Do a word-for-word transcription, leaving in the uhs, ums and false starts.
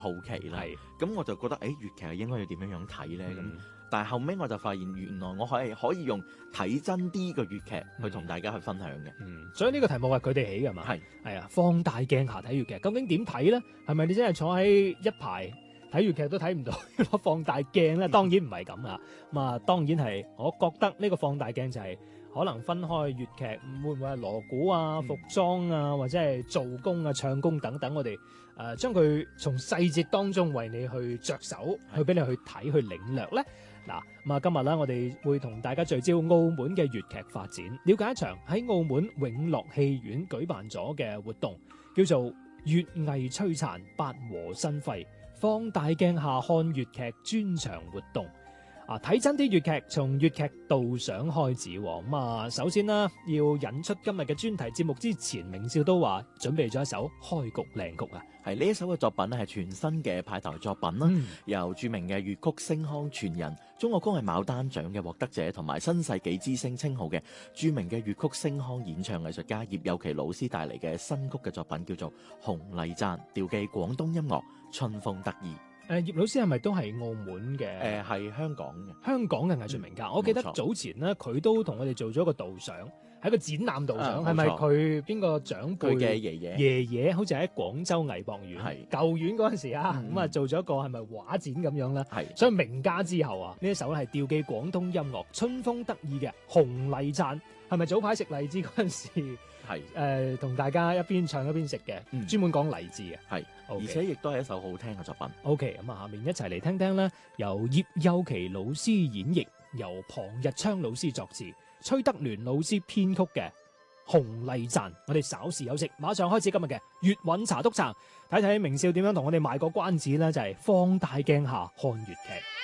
好奇啦。 係咁我就覺得，誒粵劇應該要點樣樣睇咧？咁、 嗯但係後尾我就發現，原來我可以可以用睇真啲嘅粵劇去同大家去分享嘅。 嗯，所以呢個題目係佢哋起㗎嘛？ 係係啊，放大鏡下睇粵劇，究竟點睇咧？係咪你真係坐喺一排睇粵劇都睇唔到攞放大鏡咧？當然唔係咁啊！咁啊，當然係，我覺得呢個放大鏡就係可能分開粵劇，會唔會係鑼鼓啊、服裝啊，或者係做工啊、唱功等等，我哋誒將佢從細節當中為你去着手，去俾你去睇、去領略咧。嗱，咁啊，今日咧，我哋會同大家聚焦澳門嘅粵劇發展，了解一場喺澳門永樂戲院舉辦咗嘅活動，叫做粵藝璀璨八和新輝放大鏡下看粵劇專場活動。啊，睇真啲粵劇，從粵劇導賞開始。咁啊，首先啦，要引出今日嘅專題節目之前，明少都話準備咗一首開局靚曲啊。 係呢一首嘅作品咧，係全新嘅派台作品啦， 嗯由著名嘅粵曲星腔傳人、中國歌藝牡丹獎嘅獲得者同埋新世紀之星稱號嘅著名嘅粵曲星腔演唱藝術家葉有琪老師帶嚟嘅新曲嘅作品，叫做《紅麗讚》，調寄廣東音樂，春風得意。 誒，葉老師係咪都係澳門嘅？ 誒係香港嘅。 香港嘅藝術名家，我記得冇錯早前咧，佢都同我哋做咗個導賞，喺個展覽導賞， 啊係咪冇錯佢邊個長輩佢嘅爺爺爺爺好似喺廣州藝博院係舊院嗰陣時啊， 嗯咁啊做咗一個係咪畫展咁樣咧？ 係所以名家之後啊，呢一首咧係調寄廣東音樂，春風得意嘅紅荔讚，係咪早排食荔枝嗰陣時？ 係誒同、呃、大家一邊唱一邊食嘅， 嗯專門講荔枝嘅。 係 OK 而且亦都係一首好聽嘅作品。 OK，咁啊，下面一齊嚟聽聽咧，由葉幼琪老師演繹，由龐日昌老師作詞，崔德聯老師編曲嘅《紅荔讚》。我哋稍事休息，馬上開始今日嘅粵韻茶督茶，睇睇明少點樣同我哋賣個關子咧，就係、是、放大鏡下看粵劇。